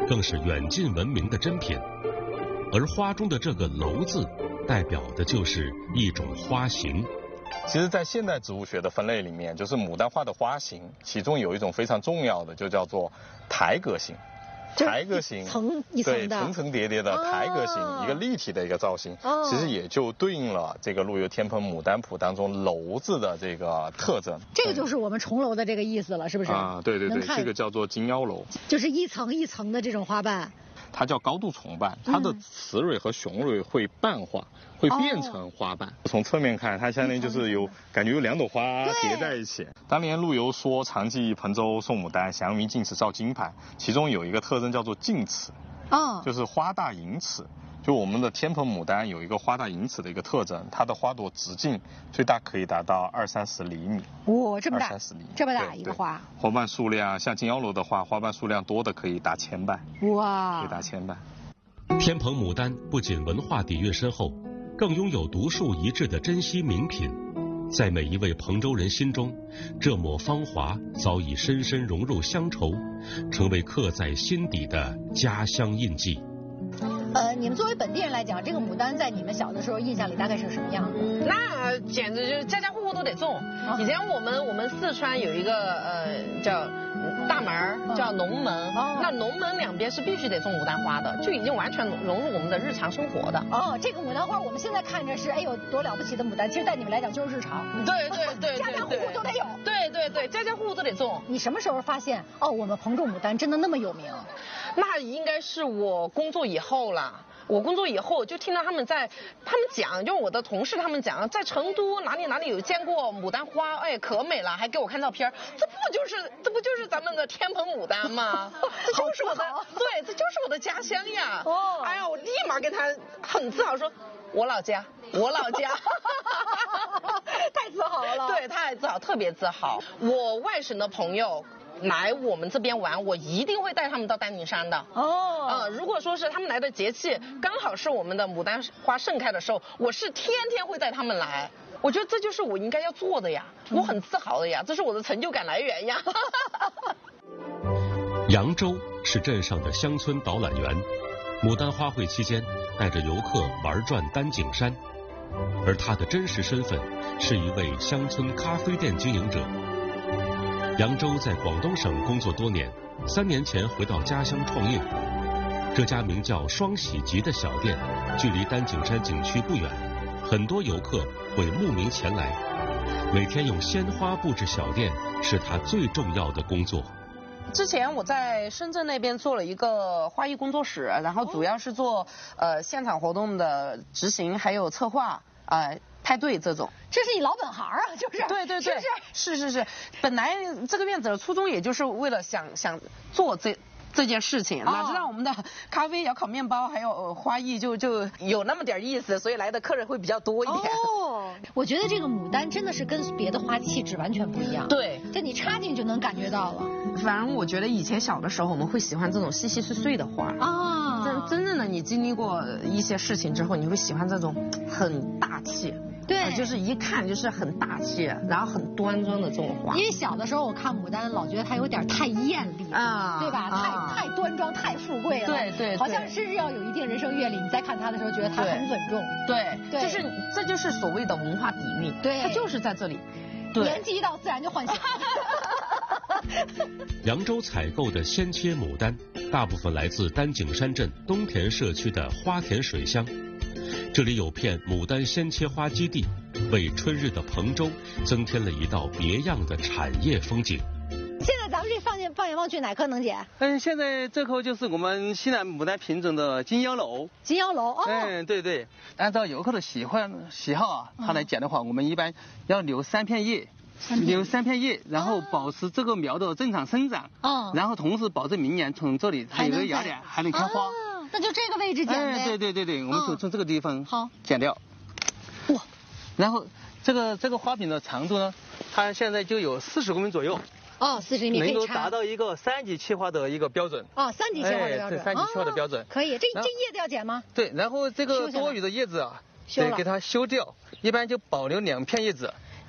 更是远近闻名的珍品。而花中的这个楼字，代表的就是一种花型。 其实，在现代植物学的分类里面，就是牡丹花的花型，其中有一种非常重要的，就叫做台阁型。台阁型，对，层层叠叠的台阁型，一个立体的一个造型，其实也就对应了这个陆游天盆牡丹谱当中楼字的这个特征。 这个就是我们重楼的这个意思了，是不是？ 啊，对对对，这个叫做金腰楼， 就是一层一层的这种花瓣。 它叫高度重瓣，它的雌蕊和雄蕊会瓣化，会变成花瓣。从侧面看，它相当于就是感觉有2朵花叠在一起。当年陆游说常记彭州送牡丹，祥云净齿照金盘，其中有一个特征叫做净齿，就是花大银齿。就我们的天盆牡丹有一个花大银齿的一个特征，它的花朵直径最大可以达到20-30厘米。 哇，这么大 ，20-30厘米， 这么大一个花。 花瓣数量像金腰楼的话，花瓣数量多的可以达1000瓣。 哇， 可以达1000瓣。 天盆牡丹不仅文化底蕴深厚，更拥有独树一帜的珍稀名品。在每一位彭州人心中，这抹芳华早已深深融入乡愁，成为刻在心底的家乡印记。 你们作为本地人来讲，这个牡丹在你们小的时候印象里大概是什么样的？ 那简直就是家家户户都得种。以前我们四川有一个叫大门，叫龙门，那龙门两边是必须得种牡丹花的，就已经完全融入我们的日常生活的。 这个牡丹花我们现在看着是哎呦多了不起的牡丹，其实在你们来讲就是日常。 对， 家家户户都得有。 对，家家户户都得种。 你什么时候发现我们彭州牡丹真的那么有名？ 那应该是我工作以后了。我工作以后就听到他们讲，就我的同事他们讲，在成都哪里有见过牡丹花，哎，可美了，还给我看照片。这不就是咱们的天盆牡丹吗？这就是我的，对，这就是我的家乡呀。哎呀，我立马跟他很自豪说，我老家。 太自豪了。 对，太自豪，特别自豪。我外省的朋友来我们这边玩，我一定会带他们到丹顶山的。如果说是他们来的节气刚好是我们的牡丹花盛开的时候，我是天天会带他们来。我觉得这就是我应该要做的呀，我很自豪的呀，这是我的成就感来源呀。 扬州是镇上的乡村导览员，牡丹花卉期间带着游客玩转丹景山，而他的真实身份是一位乡村咖啡店经营者。扬州在广东省工作多年，3年前回到家乡创业。这家名叫双喜集的小店，距离丹景山景区不远，很多游客会慕名前来。每天用鲜花布置小店是他最重要的工作。 之前我在深圳那边做了一个花艺工作室，然后主要是做现场活动的执行，还有策划派对这种。 这是你老本行啊，就是。 对，是。本来这个院子的初衷也就是为了想做这件事情，哪知道我们的咖啡、窑烤面包还有花艺就有那么点意思，所以来的客人会比较多一点。 我觉得这个牡丹真的是跟别的花气质完全不一样。 对， 这你插进就能感觉到了。 反正我觉得以前小的时候我们会喜欢这种细细碎碎的花真正的你经历过一些事情之后，你会喜欢这种很大气。对，就是一看就是很大气，然后很端庄的这种花。 因为小的时候我看牡丹，老觉得它有点太艳丽对吧？太端庄、太富贵了。对，好像是要有一定人生阅历，你再看它的时候，觉得它很稳重。对， 这就是所谓的文化底蕴。对，它就是在这里。 年纪一到，自然就唤醒。 扬州采购的鲜切牡丹，大部分来自丹景山镇东田社区的花田水乡。这里有片牡丹鲜切花基地，为春日的彭州增添了一道别样的产业风景。 现在咱们这放眼望去，哪棵能姐？ 现在这棵就是我们西南牡丹品种的金腰楼。 金腰楼对，按照游客的喜好他来讲的话，我们一般要留3片叶。然后保持这个苗的正常生长。然后同时保证明年从这里还有个芽点还能开花。 那就这个位置剪呗。 对，我们从这个地方剪掉。哇，然后这个花柄的长度呢，它现在就有40公分左右。 40厘米可以能够达到一个3级气化的一个标准。 3级气化的标准。 3级气化的标准。 可以，这叶子要剪吗？ 对，然后这个多余的叶子得给它修掉，一般就保留2片叶子。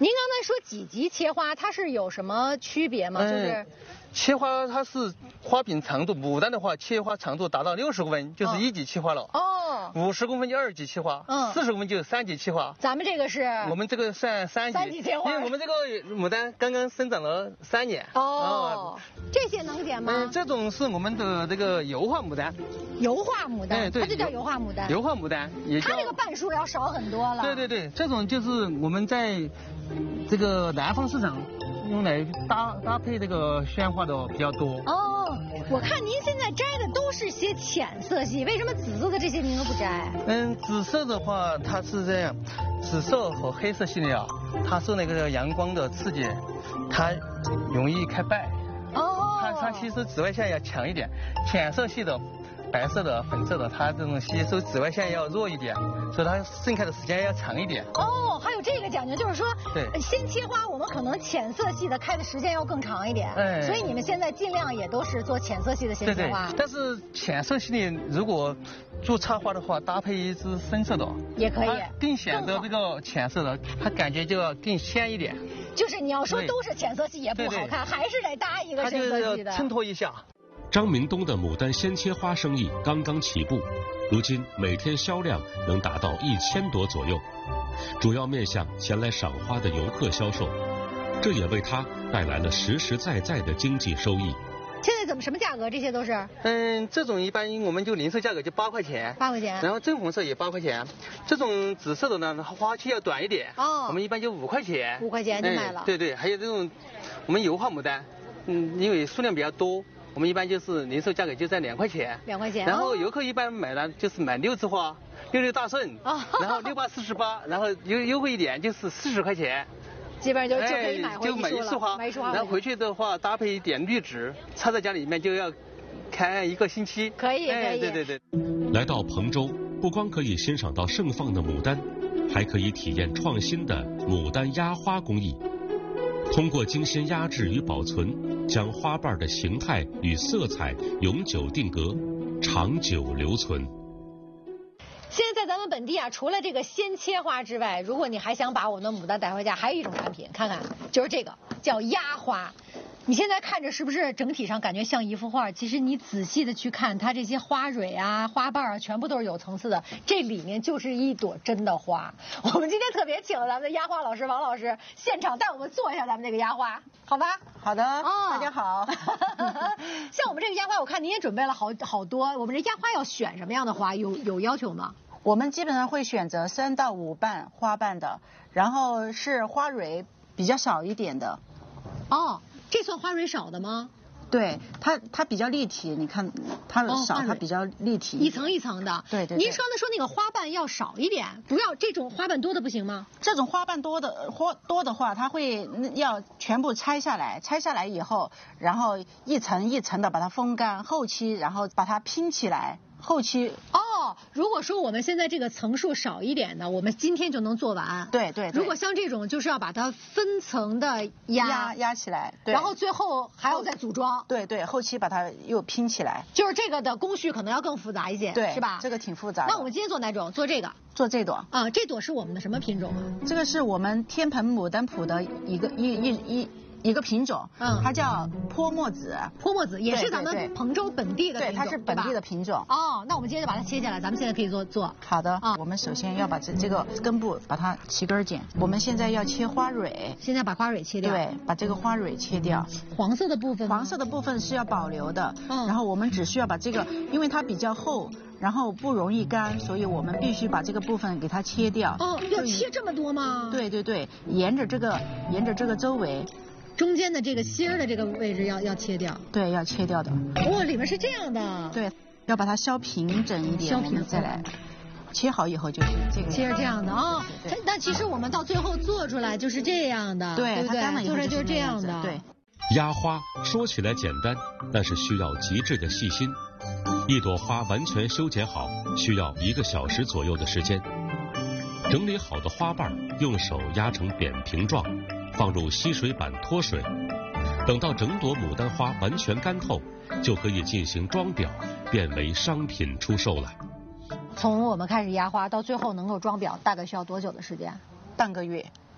您刚才说几级切花，它是有什么区别吗？就是切花它是花柄长度，牡丹的话切花长度达到60公分就是1级切花了。哦。50公分就2级切花。40公分就3级切花。 咱们这个是？ 我们这个算3级切花。 因为我们这个牡丹刚刚生长了3年。 哦。这些能剪吗？ 这种是我们的这个油画牡丹。 油画牡丹。 对。 它就叫油画牡丹。 油画牡丹也叫。 它这个瓣数要少很多了。 对，这种就是我们在这个南方市场用来搭配这个鲜花的比较多。 哦，我看您现在摘的都是些浅色系，为什么紫色的这些您都不摘？ 紫色的话它是这样，紫色和黑色系列啊，它受那个阳光的刺激，它容易开败。哦。它其实紫外线要强一点，浅色系的。白色的、粉色的，它这种吸收紫外线要弱一点，所以它盛开的时间要长一点。 哦，还有这个讲究，就是说，对，先切花，我们可能浅色系的开的时间要更长一点。所以你们现在尽量也都是做浅色系的先切花。 对。但是浅色系列如果做插花的话，搭配一支深色的也可以， 更显得这个浅色的，它感觉就要更鲜一点。 就是你要说都是浅色系也不好看，还是得搭一个深色系的， 衬托一下。 张明东的牡丹鲜切花生意刚刚起步，如今每天销量能达到1000多左右，主要面向前来赏花的游客销售，这也为他带来了实实在在的经济收益。 现在什么价格？这些都是？ 这种一般我们就零售价格就8块钱。 8块钱。 然后正红色也8块钱，这种紫色的呢，花期要短一点。哦。我们一般就5块钱。 5块钱就卖了。 对，还有这种我们油画牡丹，因为数量比较多。我们一般就是零售价格就在2块钱 ，2块钱。 然后游客一般买呢，就是买6枝花，66大顺，然后68、48，然后优惠一点就是40块钱， 基本上就可以买回就买一束花，然后回去的话搭配一点绿植，插在家里面就要开1个星期。 可以。 对。 来到彭州，不光可以欣赏到盛放的牡丹，还可以体验创新的牡丹压花工艺。通过精心压制与保存，将花瓣的形态与色彩永久定格，长久留存。 现在在咱们本地啊，除了这个鲜切花之外，如果你还想把我们的牡丹带回家，还有一种产品，看看，就是这个叫压花。你现在看着是不是整体上感觉像一幅画？其实你仔细的去看，它这些花蕊啊、花瓣啊，全部都是有层次的，这里面就是一朵真的花。我们今天特别请了咱们的压花老师王老师，现场带我们做一下咱们这个压花，好吧？ 好的，大家好。 像我们这个压花，我看您也准备了好多。我们这压花要选什么样的花？有要求吗？ 我们基本上会选择3到5瓣花瓣的，然后是花蕊比较少一点的。 哦。这算花蕊少的吗？ 对，它比较立体，你看它少，它比较立体， 一层一层的。 对。 您刚才说那个花瓣要少一点，不要这种花瓣多的不行吗？ 这种花瓣多的话，它会要全部拆下来，拆下来以后，然后一层一层的把它风干，后期然后把它拼起来。后期如果说我们现在这个层数少一点的，我们今天就能做完。 对。 如果像这种，就是要把它分层的压起来，对。 然后最后还要再组装。 对，后期把它又拼起来。 就是这个的工序可能要更复杂一些， 对， 是吧？ 这个挺复杂的。 那我们今天做哪种？做这个。 做这朵啊，这朵是我们的什么品种啊？ 这个是我们天盆牡丹谱的一个品种，它叫泼墨紫。 泼墨紫也是咱们彭州本地的品种， 对，它是本地的品种。 那我们今天就把它切下来，咱们现在可以做。 好的我们首先要把这个根部把它齐根剪。我们现在要切花蕊， 现在把花蕊切掉。 对，把这个花蕊切掉。 黄色的部分是要保留的。然后我们只需要把这个，因为它比较厚，然后不容易干，所以我们必须把这个部分给它切掉。 要切这么多吗？ 对，沿着这个周围。 中间的这个芯儿的这个位置要切掉。 对，要切掉的。 里面是这样的。 对，要把它削平整一点，我们再来切好以后就是这个。 切成这样的那其实我们到最后做出来就是这样的，对不对？就是这样的。对。 压花说起来简单，但是需要极致的细心。一朵花完全修剪好，需要1个小时左右的时间。整理好的花瓣用手压成扁平状，放入吸水板脱水，等到整朵牡丹花完全干透，就可以进行装裱，变为商品出售了。 从我们开始压花到最后能够装裱，大概需要多久的时间？ 半个月。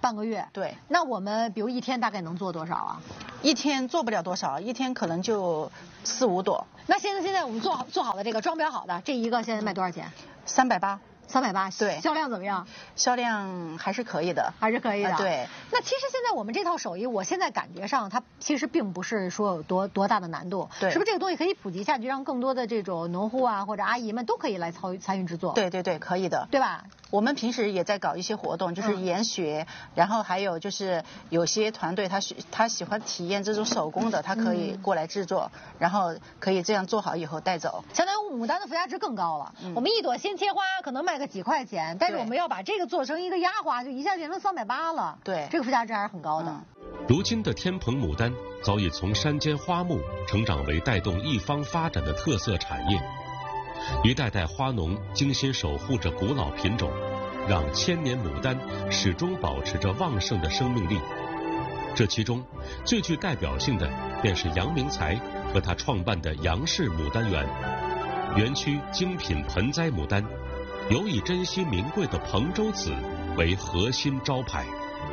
半个月。 对。 那我们比如一天大概能做多少啊？ 一天做不了多少，一天可能就4、5朵。 那现在我们做好的这个装裱好的这一个现在卖多少钱 ？380。 380， 对， 销量怎么样？ 销量还是可以的， 还是可以的。 对。 那其实现在我们这套手艺，我现在感觉上它其实并不是说有多大的难度。 对。 是不是这个东西可以普及下去，让更多的这种农户啊或者阿姨们都可以来参与制作？ 对，可以的， 对吧？ 我们平时也在搞一些活动，就是研学，然后还有就是有些团队他喜欢体验这种手工的，他可以过来制作，然后可以这样做好以后带走。 相当于牡丹的附加值更高了。我们一朵鲜切花可能卖个几块钱，但是我们要把这个做成一个压花，就一下变成380了。 对， 这个附加值还是很高的。 如今的天棚牡丹早已从山间花木成长为带动一方发展的特色产业，一代代花农精心守护着古老品种，让千年牡丹始终保持着旺盛的生命力。这其中最具代表性的便是杨明才和他创办的杨氏牡丹园。园区精品盆栽牡丹，尤以珍稀名贵的彭州紫为核心招牌。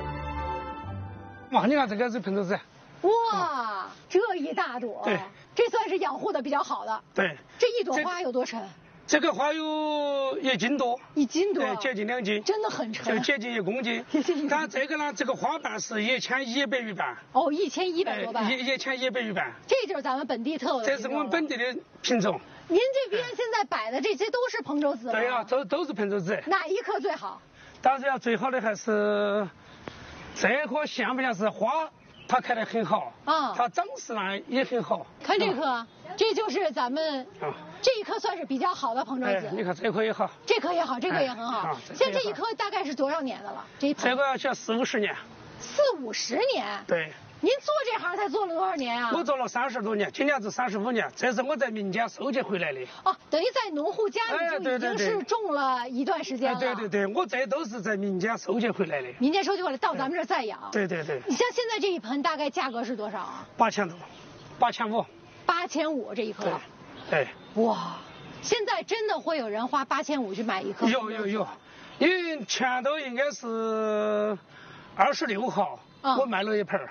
哇，你看这个是彭州紫。 哇，这一大朵。 对。 这算是养护的比较好的。 对。 这一朵花有多沉？ 这个花有1斤多 ，1斤多， 对，接近2斤， 真的很沉， 就接近1公斤。但这个呢，这个花瓣是1100余瓣。 哦，1100多瓣。 1100余瓣。 这就是咱们本地特有的。 这是我们本地的品种。 您这边现在摆的这些都是彭州紫。 对呀，都是彭州紫。 哪一颗最好？ 当然要最好的还是这颗，像不像是花？它开得很好啊，它长势呢也很好。 看这颗，这就是咱们这一颗算是比较好的彭州紫。 你看这颗也好， 这颗也好，这个也很好。像这一颗大概是多少年的了？这个要像40、50年。 40、50年？ 对。 您做这行才做了多少年啊？ 我做了30多年，今年是35年，这是我在民间收集回来的。 哦，等于在农户家里就已经是种了一段时间了。 对，我这都是在民间收集回来的。 民间收集回来到咱们这儿再养。 对。 你像现在这一盆大概价格是多少啊 ？8000多，8500。 8500这一颗。 对。 哇，现在真的会有人花8500去买一颗？ 有，因为前头应该是26号，我卖了一盆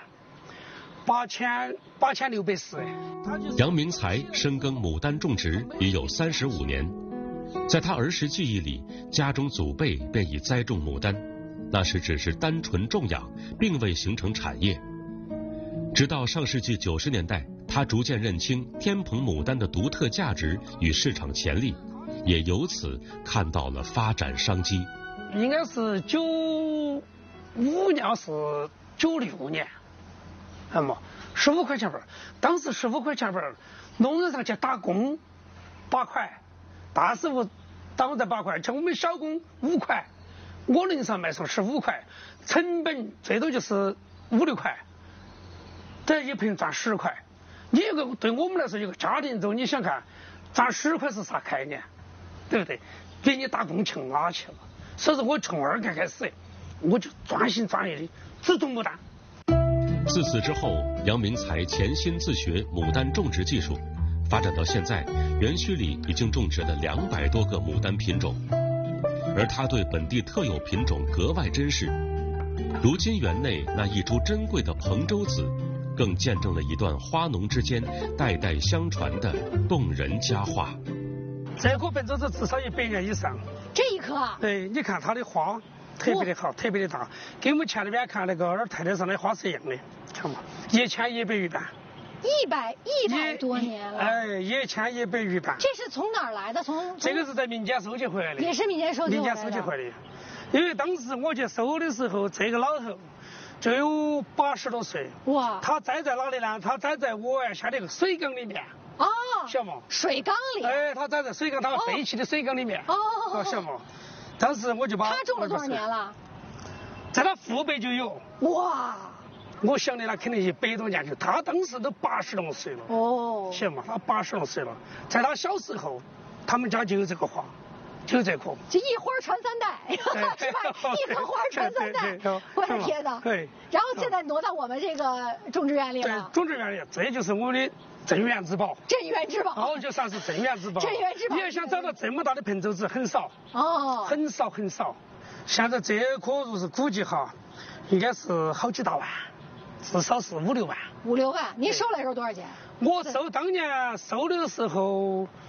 ，8640。 杨明才深耕牡丹种植已有35年，在他儿时记忆里，家中祖辈便已栽种牡丹，那时只是单纯种养，并未形成产业。直到上世纪90年代，他逐渐认清天棚牡丹的独特价值与市场潜力，也由此看到了发展商机。 应该是95年是96年。15块钱盆，当时15块钱盆，农人上去打工8块，大师傅当在8块，像我们小工5块，我能上卖上15块，成本最多就是5、6块，这一盆赚10块。你这个对我们来说，一个家庭中，你想看赚10块是啥概念，对不对？比你打工强哪去了？所以说我从2块开始，我就专心专意的只种牡丹。 自此之后，杨明才潜心自学牡丹种植技术，发展到现在，园区里已经种植了200多个牡丹品种。而他对本地特有品种格外珍视。如今园内那一株珍贵的彭州紫，更见证了一段花农之间代代相传的动人佳话。 这棵彭州紫至少100年以上。 这一棵？对， 你看它的花特别的好，特别的大，跟我们前里边看那个二太太上的花是一样的，看嘛，1100余瓣。 100多年了。 1100余瓣。 这是从哪儿来的？ 这个是在民间收集回来的。 也是民间收集回来的。 民间收集回来的，因为当时我去收的时候，这个老头就有80多岁。哇。他栽在哪里呢？他栽在我院下的一个水缸里面。 哦。 晓得吗？ 水缸里。 他栽在水缸，他废弃的水缸里面。晓得吗？当时我就把他种了多少年了？ 在他父辈就有。哇！我想的那肯定100多年去，他当时都80多岁了。哦。晓得吗？他80多岁了，在他小时候，他们家就有这个花，就有这棵。 这一花传3代，是吧？一棵花传3代。我的天哪！对。然后现在挪到我们这个种植园里了。 对，种植园里，这就是我们的镇园之宝。 镇园之宝。 哦，就算是镇园之宝。 镇园之宝。 你要想找到这么大的彭州紫很少。哦。很少。 现在这棵如是估计哈，应该是好几大万，至少是5、6万。 5、6万，您收来时候多少钱？ 我当年收的时候